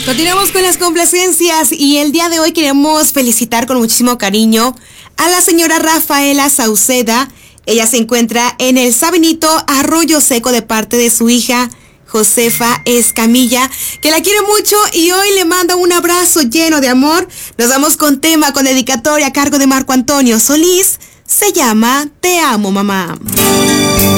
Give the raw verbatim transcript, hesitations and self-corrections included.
Continuamos con las complacencias y el día de hoy queremos felicitar con muchísimo cariño a la señora Rafaela Sauceda. Ella se encuentra en el Sabinito Arroyo Seco de parte de su hija Josefa Escamilla, que la quiere mucho y hoy le manda un abrazo lleno de amor. Nos vamos con tema, con dedicatoria a cargo de Marco Antonio Solís. Se llama Te amo, mamá.